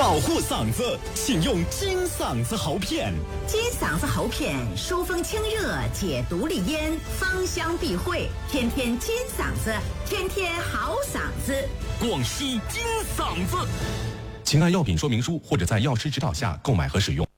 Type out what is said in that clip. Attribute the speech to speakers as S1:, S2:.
S1: 保护嗓子，请用金嗓子喉片。
S2: 金嗓子喉片疏风清热，解毒利咽，芳香避秽，天天金嗓子，天天好嗓子。
S1: 广西金嗓子。
S3: 请按药品说明书或者在药师指导下购买和使用。